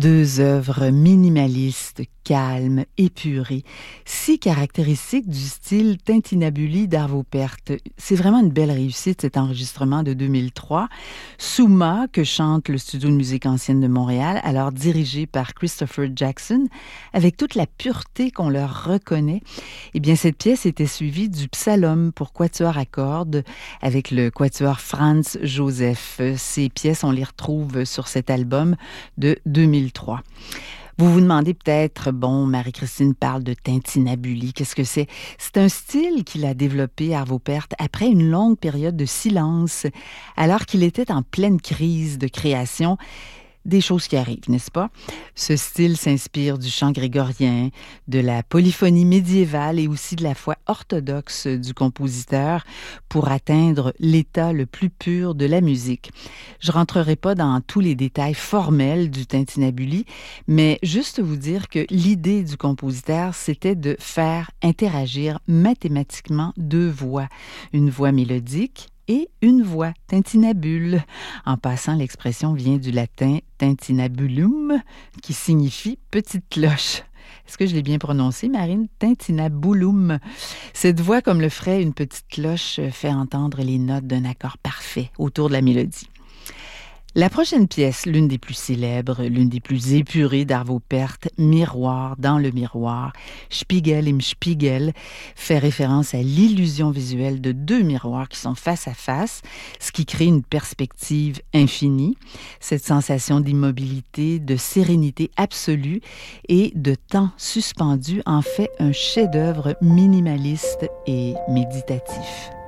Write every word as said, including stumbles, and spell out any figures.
Deux œuvres minimalistes, calmes, épurées, si caractéristiques du style Tintinnabuli d'Arvo Pärt. C'est vraiment une belle réussite, cet enregistrement de deux mille trois. Souma, que chante le Studio de musique ancienne de Montréal, alors dirigé par Christopher Jackson, avec toute la pureté qu'on leur reconnaît. Eh bien, cette pièce était suivie du Psalom pour quatuor à cordes avec le quatuor Franz Joseph. Ces pièces, on les retrouve sur cet album de deux mille trois. Vous vous demandez peut-être, bon, Marie-Christine parle de Tintinnabuli, qu'est-ce que c'est? C'est un style qu'il a développé, Arvo Pärt, après une longue période de silence, alors qu'il était en pleine crise de création. Des choses qui arrivent, n'est-ce pas? Ce style s'inspire du chant grégorien, de la polyphonie médiévale et aussi de la foi orthodoxe du compositeur pour atteindre l'état le plus pur de la musique. Je rentrerai pas dans tous les détails formels du Tintinnabuli, mais juste vous dire que l'idée du compositeur, c'était de faire interagir mathématiquement deux voix. Une voix mélodique et une voix, tintinnabule. En passant, l'expression vient du latin tintinnabulum, qui signifie petite cloche. Est-ce que je l'ai bien prononcé, Marine? Tintinnabulum. Cette voix, comme le ferait une petite cloche, fait entendre les notes d'un accord parfait autour de la mélodie. La prochaine pièce, l'une des plus célèbres, l'une des plus épurées d'Arvo Pärt, Miroir dans le miroir, Spiegel im Spiegel, fait référence à l'illusion visuelle de deux miroirs qui sont face à face, ce qui crée une perspective infinie. Cette sensation d'immobilité, de sérénité absolue et de temps suspendu en fait un chef-d'œuvre minimaliste et méditatif.